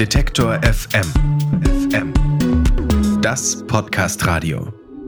Detektor FM. Das Podcast-Radio.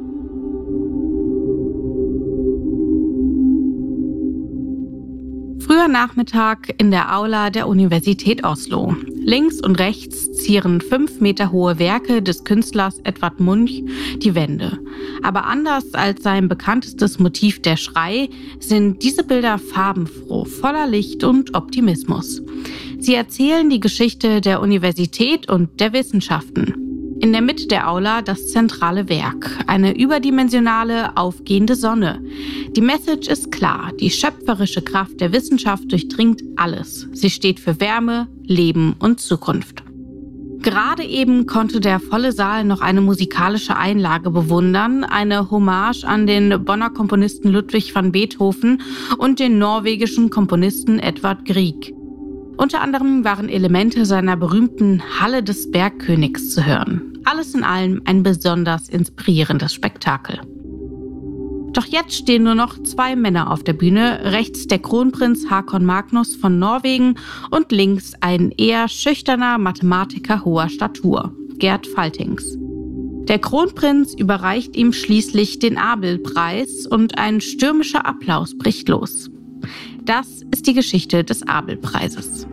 Früher Nachmittag in der Aula der Universität Oslo. Links und rechts zieren 5 Meter hohe Werke des Künstlers Edvard Munch die Wände. Aber anders als sein bekanntestes Motiv der Schrei sind diese Bilder farbenfroh, voller Licht und Optimismus. Sie erzählen die Geschichte der Universität und der Wissenschaften. In der Mitte der Aula das zentrale Werk, eine überdimensionale, aufgehende Sonne. Die Message ist klar, die schöpferische Kraft der Wissenschaft durchdringt alles. Sie steht für Wärme, Leben und Zukunft. Gerade eben konnte der volle Saal noch eine musikalische Einlage bewundern, eine Hommage an den Bonner Komponisten Ludwig van Beethoven und den norwegischen Komponisten Edvard Grieg. Unter anderem waren Elemente seiner berühmten Halle des Bergkönigs zu hören. Alles in allem ein besonders inspirierendes Spektakel. Doch jetzt stehen nur noch 2 Männer auf der Bühne, rechts der Kronprinz Håkon Magnus von Norwegen und links ein eher schüchterner Mathematiker hoher Statur, Gerd Faltings. Der Kronprinz überreicht ihm schließlich den Abel-Preis und ein stürmischer Applaus bricht los. Das ist die Geschichte des Abel-Preises.